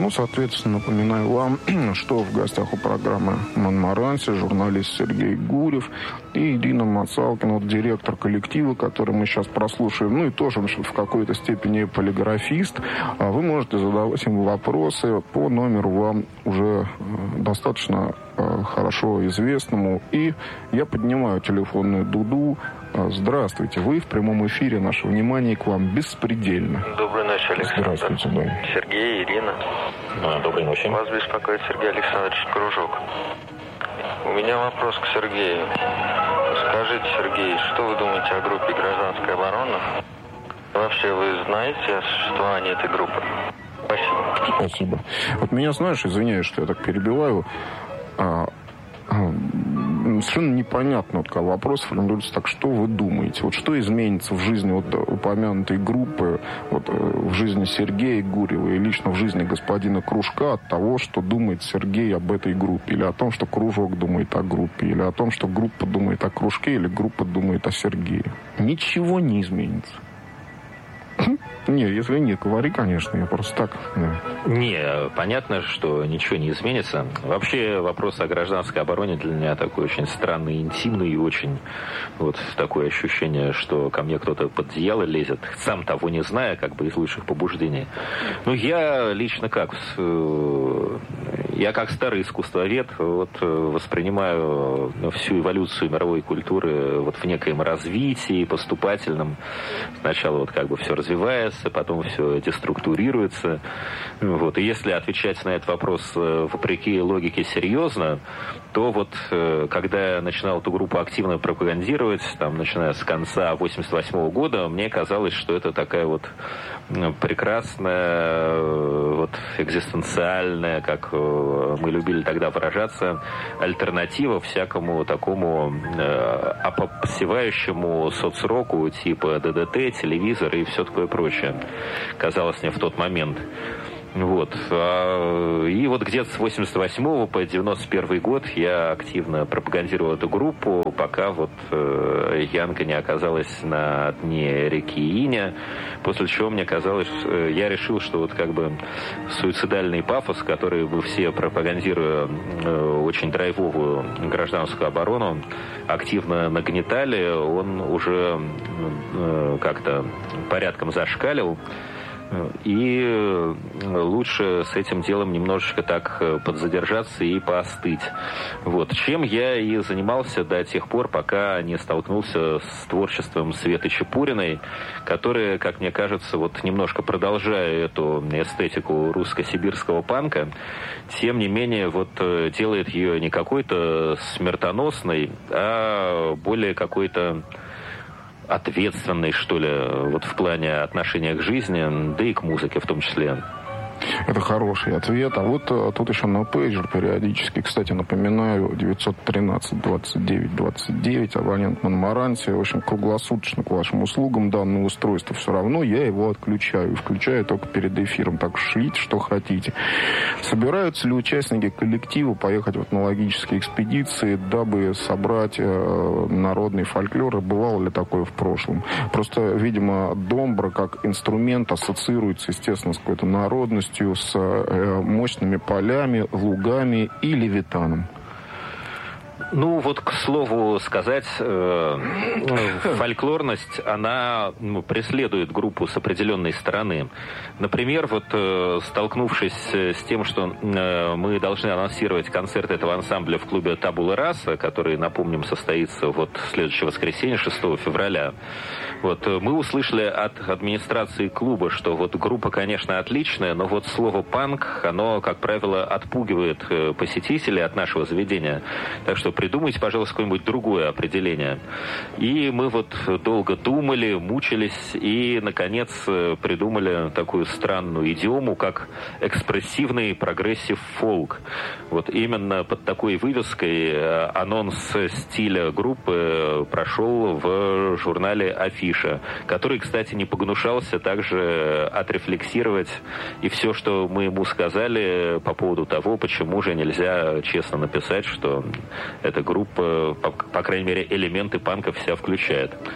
Ну, соответственно, напоминаю вам, что в гостях у программы «Монмаранси» журналист Сергей Гурев и Ирина Мацалкина, вот, директор коллектива, который мы сейчас прослушаем, ну и тоже в какой-то степени полиграфист. А вы можете задавать ему вопросы по номеру вам уже достаточно хорошо известному. И я поднимаю телефонную дуду. Здравствуйте, вы в прямом эфире. Наше внимание к вам беспредельно. Доброй ночи, Александр. Здравствуйте, да. Сергей, Ирина. Доброй ночи. Вас беспокоит Сергей Александрович Кружок. У меня вопрос к Сергею. Скажите, Сергей, что вы думаете о группе «Гражданская оборона»? Вообще, вы знаете о существовании этой группы? Спасибо. Спасибо. Вот меня, знаешь, извиняюсь, что я так перебиваю, совершенно непонятно, вот, когда вопрос формулируется так, что вы думаете? Вот что изменится в жизни вот упомянутой группы, вот, в жизни Сергея Гурьева и лично в жизни господина Кружка от того, что думает Сергей об этой группе, или о том, что Кружок думает о группе, или о том, что группа думает о Кружке, или группа думает о Сергее? Ничего не изменится. Нет, если нет, говори, конечно, я просто так. Да. Не, понятно, что ничего не изменится. Вообще вопрос о гражданской обороне для меня такой очень странный, интимный и очень вот такое ощущение, что ко мне кто-то под одеяло лезет, сам того не зная, как бы из лучших побуждений. Ну, я лично как? Я как старый искусствовед вот, воспринимаю всю эволюцию мировой культуры вот в некоем развитии, поступательном. Сначала вот как бы все развивается, потом все деструктурируется. Вот. И если отвечать на этот вопрос вопреки логике серьезно, то вот когда я начинал эту группу активно пропагандировать, там, начиная с конца 1988 года, мне казалось, что это такая вот прекрасная, вот, экзистенциальная, как мы любили тогда выражаться, альтернатива всякому такому опосевающему соцроку типа ДДТ, телевизор и все такое прочее. Казалось мне в тот момент. Вот. И вот где-то с 88 по 91 год я активно пропагандировал эту группу, пока вот Янка не оказалась на дне реки Иня, после чего мне казалось, я решил, что вот как бы суицидальный пафос, который мы все, пропагандируя очень драйвовую гражданскую оборону, активно нагнетали, он уже как-то порядком зашкалил. И лучше с этим делом немножечко так подзадержаться и поостыть. Вот. Чем я и занимался до тех пор, пока не столкнулся с творчеством Светы Чепуриной, которая, как мне кажется, вот немножко продолжая эту эстетику русско-сибирского панка, тем не менее вот делает ее не какой-то смертоносной, а более какой-то ответственный, что ли, вот в плане отношения к жизни, да и к музыке в том числе. Это хороший ответ. А вот тут еще на пейджер периодически, кстати, напоминаю, 913-29-29, абонент Монмаранси. В общем, круглосуточно к вашим услугам данное устройство. Все равно я его отключаю. И включаю только перед эфиром. Так шлите, что хотите. Собираются ли участники коллектива поехать в этнологические экспедиции, дабы собрать народный фольклор? И бывало ли такое в прошлом? Просто, видимо, домбра как инструмент ассоциируется, естественно, с какой-то народностью, с мощными полями, лугами и левитаном. Ну, вот, к слову сказать, фольклорность, она преследует группу с определенной стороны. Например, вот столкнувшись с тем, что мы должны анонсировать концерт этого ансамбля в клубе «Табула Раса», который, напомним, состоится вот в следующее воскресенье, 6 февраля, вот, мы услышали от администрации клуба, что вот группа, конечно, отличная, но вот слово «панк», оно, как правило, отпугивает посетителей от нашего заведения. Так что придумайте, пожалуйста, какое-нибудь другое определение. И мы вот долго думали, мучились и, наконец, придумали такую странную идиому, как экспрессивный прогрессив-фолк. Вот именно под такой вывеской анонс стиля группы прошел в журнале «Афиша», который, кстати, не погнушался также отрефлексировать и все, что мы ему сказали по поводу того, почему же нельзя честно написать, что эта группа, по крайней мере, элементы панка вся включает.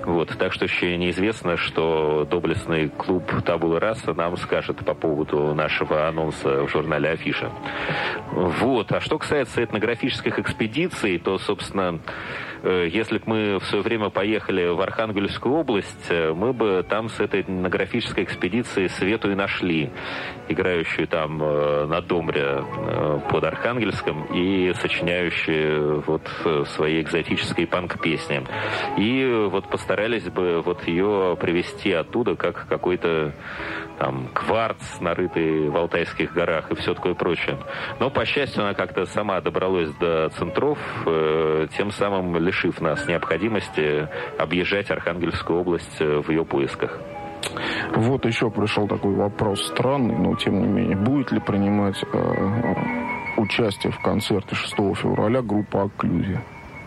Вот. Так что еще неизвестно, что доблестный клуб «Табула Раса» нам скажет по поводу нашего анонса в журнале «Афиша». Вот. А что касается этнографических экспедиций, то, собственно, если бы мы в свое время поехали в Архангельскую область, мы бы там с этой этнографической экспедицией Свету и нашли, играющую там на домре под Архангельском и сочиняющую вот свои экзотические панк-песни. И вот постарались бы вот ее привезти оттуда как какой-то там кварц, нарытый в Алтайских горах и все такое прочее. Но, по счастью, она как-то сама добралась до центров, тем самым лишив нас необходимости объезжать Архангельскую область в ее поисках. Вот еще пришел такой вопрос странный, но тем не менее. Будет ли принимать участие в концерте 6 февраля группа «Окклюзия»?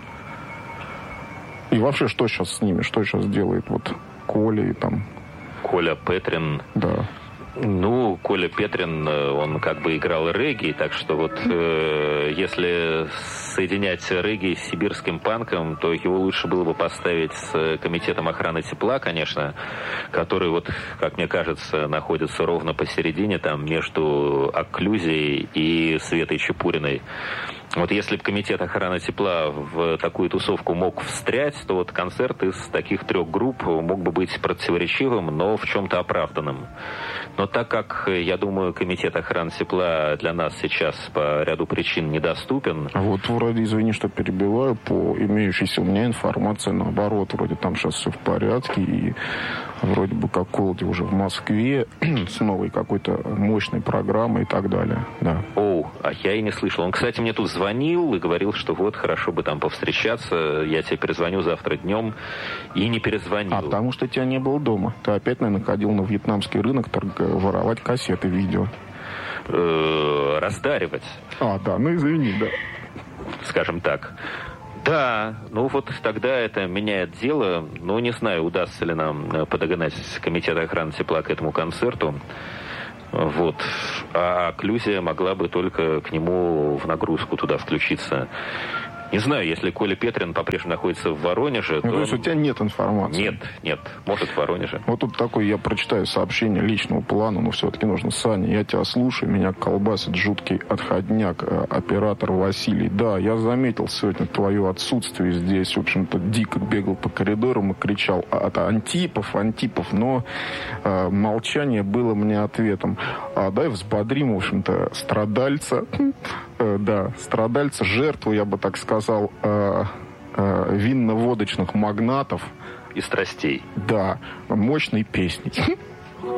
И вообще, что сейчас с ними? Что сейчас делает вот Коля и там... Коля Петрин. Да. Ну, Коля Петрин, он как бы играл регги, так что вот если соединять регги с сибирским панком, то его лучше было бы поставить с Комитетом охраны тепла, конечно, который вот, как мне кажется, находится ровно посередине, там, между «Окклюзией» и Светой Чепуриной. Вот если бы Комитет охраны тепла в такую тусовку мог встрять, то вот концерт из таких 3 групп мог бы быть противоречивым, но в чем-то оправданным. Но так как, я думаю, Комитет охраны тепла для нас сейчас по ряду причин недоступен... Вот вроде, извини, что перебиваю, по имеющейся у меня информации, наоборот, вроде там сейчас все в порядке, и вроде бы как Колоди уже в Москве с новой какой-то мощной программой и так далее. Да. Оу, а я и не слышал. Он, кстати, мне тут звонил и говорил, что вот, хорошо бы там повстречаться, я тебе перезвоню завтра днем, и не перезвонил. А потому что тебя не было дома. Ты опять, наверное, ходил на вьетнамский рынок воровать кассеты видео. Раздаривать. А, да, ну извини, да. Скажем так. Да, ну вот тогда это меняет дело. Ну, не знаю, удастся ли нам подогнать Комитет охраны тепла к этому концерту. Вот. А «Окклюзия» могла бы только к нему в нагрузку туда включиться. Не знаю, если Коля Петрин по-прежнему находится в Воронеже, то есть у тебя нет информации? Нет. Может, в Воронеже. Вот тут такое, я прочитаю сообщение личного плана, но все-таки нужно. Саня, я тебя слушаю, меня колбасит жуткий отходняк, оператор Василий. Да, я заметил сегодня твое отсутствие здесь. В общем-то, дико бегал по коридорам и кричал: Антипов, но молчание было мне ответом. Дай взбодрим, в общем-то, страдальца. Да, страдальца, жертву, я бы так сказал, винно-водочных магнатов. И страстей. Да, мощной песней.